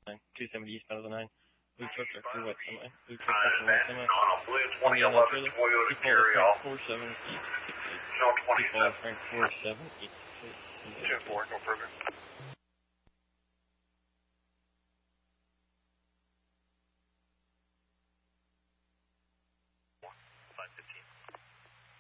270 eastbound of the 9. Blue truck or blue white semi. Blue truck or white semi. Blue 2011 Toyota Carry off. 4786. Zone 27. Frank 4786. 2-4, go further.